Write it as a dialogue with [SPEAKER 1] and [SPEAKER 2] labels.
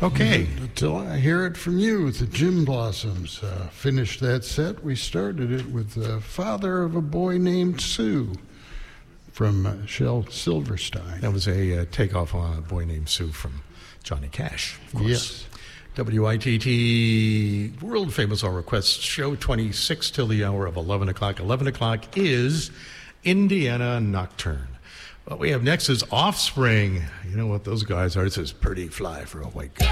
[SPEAKER 1] Okay.
[SPEAKER 2] Until I hear it from you, the Gin Blossoms. Finished that set. We started it with the father of a boy named Sue from Shel Silverstein.
[SPEAKER 1] That was a takeoff on a boy named Sue from Johnny Cash, of course.
[SPEAKER 2] Yes.
[SPEAKER 1] WITT World Famous All Requests Show 26 till the hour of 11 o'clock. 11 o'clock is Indiana Nocturne. What we have next is Offspring. You know what those guys are? This is pretty fly for a white guy.